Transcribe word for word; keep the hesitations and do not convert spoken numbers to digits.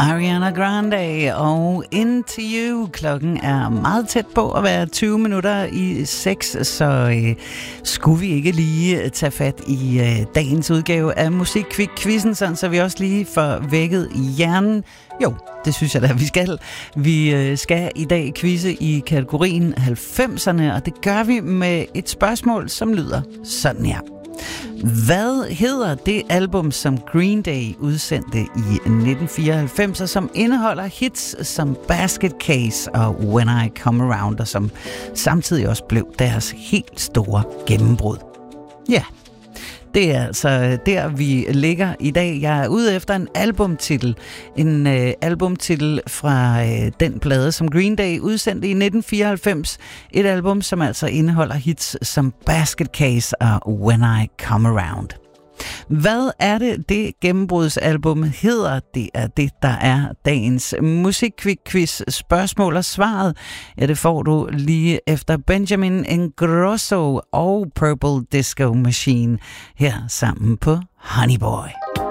Ariana Grande og Into You. Klokken er meget tæt på at være tyve minutter i seks, så øh, skulle vi ikke lige tage fat i øh, dagens udgave af Musikkvik-quizzen, sådan så vi også lige får vækket hjernen. Jo, det synes jeg da, vi skal. Vi øh, skal i dag quizze i kategorien halvfemserne, og det gør vi med et spørgsmål, som lyder sådan her. Hvad hedder det album, som Green Day udsendte i nitten fireoghalvfems, og som indeholder hits som Basket Case og When I Come Around, og som samtidig også blev deres helt store gennembrud? Ja, det er altså der, vi ligger i dag. Jeg er ude efter en albumtitel. En øh, albumtitel fra øh, den plade, som Green Day udsendte i nitten fireoghalvfems. Et album, som altså indeholder hits som Basket Case og When I Come Around. Hvad er det, det gennembrudsalbum hedder? Det er det, der er dagens Musikkvik-quiz. Spørgsmål og svaret, ja, det får du lige efter Benjamin Ingrosso og Purple Disco Machine her sammen på Honey Boy.